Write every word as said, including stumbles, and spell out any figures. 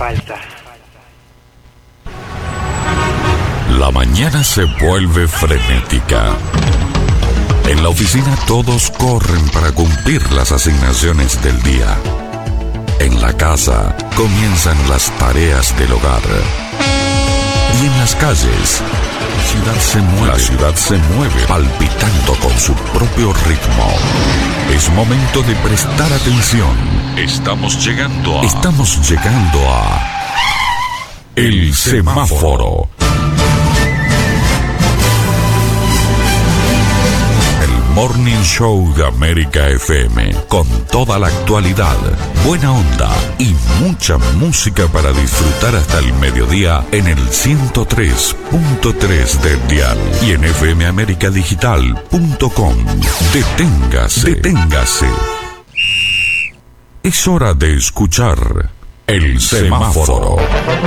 falta. La mañana se vuelve frenética. En la oficina todos corren para cumplir las asignaciones del día. En la casa comienzan las tareas del hogar. Y en las calles, la ciudad se mueve, la ciudad se mueve palpitando con su propio ritmo. Es momento de prestar atención. Estamos llegando a... Estamos llegando a... El semáforo. Morning Show de América F M, con toda la actualidad, buena onda y mucha música para disfrutar hasta el mediodía en el ciento tres punto tres del dial y en f m america digital punto com. Deténgase, deténgase. Es hora de escuchar el semáforo.